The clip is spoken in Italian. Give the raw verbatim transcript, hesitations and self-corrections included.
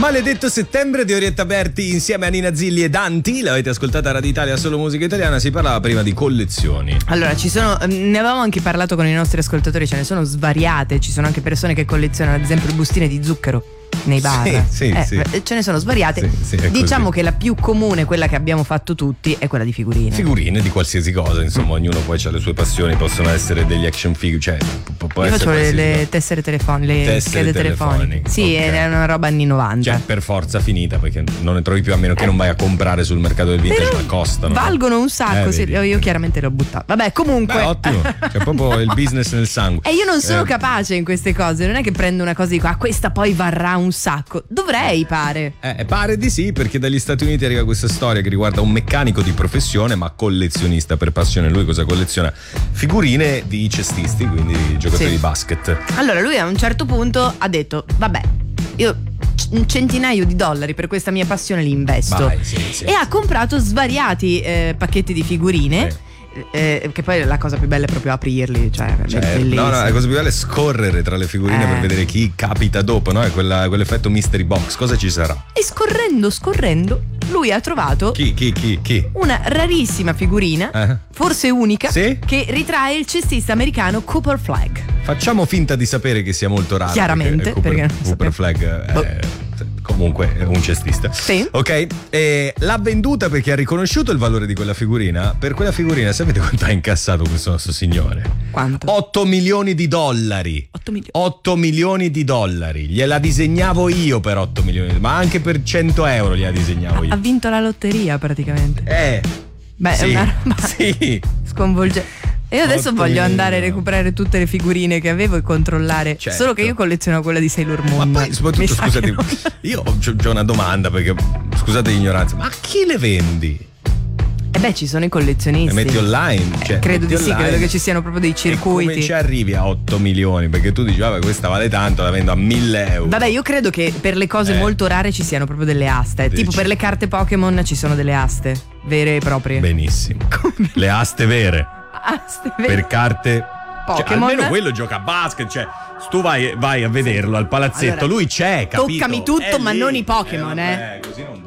Maledetto settembre di Orietta Berti insieme a Nina Zilli e Danti. L'avete ascoltata a Radio Italia, solo musica italiana. Si parlava prima di collezioni. Allora, ci sono, ne avevamo anche parlato con i nostri ascoltatori, ce ne sono svariate. Ci sono anche persone che collezionano ad esempio bustine di zucchero nei bar. Sì, sì, eh, sì. Ce ne sono svariate. Sì, sì, diciamo così. che la più comune, quella che abbiamo fatto tutti, è quella di figurine. Figurine di qualsiasi cosa, insomma, ognuno poi ha le sue passioni, possono essere degli action figure, cioè può, può Io essere faccio le, qualsiasi le cosa. tessere telefoniche, le Tessere schede telefoniche. telefoniche, Sì, ok. è una roba anni novanta. Cioè, per forza finita, perché non ne trovi più, a meno che non vai a comprare sul mercato del vintage, Però ma costano. valgono un sacco, Eh, sì, vedi. io chiaramente l'ho buttato. Vabbè, comunque. Beh, ottimo, c'è proprio il business nel sangue. E io non sono Eh, capace in queste cose, non è che prendo una cosa e dico, ah, questa poi varrà un sacco. Dovrei, pare. Eh, pare di sì, perché dagli Stati Uniti arriva questa storia che riguarda un meccanico di professione ma collezionista per passione. Lui cosa colleziona? Figurine di cestisti, quindi di giocatori Sì. di basket. Allora lui a un certo punto ha detto, vabbè, io un centinaio di dollari per questa mia passione li investo. Vai, sì, sì, E ha comprato svariati eh, pacchetti di figurine. Sì. Eh, che poi la cosa più bella è proprio aprirli, cioè, è Cioè, bellissimo. no, no, la cosa più bella è scorrere tra le figurine Eh. per vedere chi capita dopo, no? È quella- quell'effetto mystery box. Cosa ci sarà? E scorrendo, scorrendo, lui ha trovato Chi, chi, chi, chi? una rarissima figurina, Eh? forse unica, Sì? che ritrae il cestista americano Cooper Flagg. Facciamo finta di sapere che sia molto raro. Chiaramente, perché Cooper, perché non Cooper sappiamo. Flagg è, Boh. comunque è un cestista. Sì. Ok? E l'ha venduta perché ha riconosciuto il valore di quella figurina. Per quella figurina, sapete quanto ha incassato questo nostro signore? Quanto? otto milioni di dollari. otto milioni. otto milioni di dollari. Gliela disegnavo io per otto milioni, ma anche per cento euro gliela disegnavo io. Ha vinto la lotteria praticamente. Eh. Beh, sì, è una roba sì. sconvolgente. E io adesso otto voglio milioni andare a di euro. recuperare tutte le figurine che avevo e controllare. Certo. Solo che io colleziono quella di Sailor Moon. Ma poi Mi soprattutto, sa scusate, che non- io ho ho una domanda perché, scusate l'ignoranza, ma a chi le vendi? Eh beh, ci sono i collezionisti. Le metti online? Cioè, Eh, credo di metti sì, online. credo che ci siano proprio dei E come circuiti. ci arrivi a otto milioni? Perché tu dici, vabbè, questa vale tanto, la vendo a mille euro. Vabbè, io credo che per le cose Eh. molto rare ci siano proprio delle aste. Dici. Tipo per le carte Pokémon ci sono delle aste vere e proprie. Benissimo. Le aste vere Aste vere. per carte. Cioè, Pokémon. almeno quello gioca a basket, cioè se tu vai, vai a vederlo al palazzetto, Allora, lui c'è, capito? toccami tutto, È ma lì. non i Pokémon, eh. eh. vabbè, così non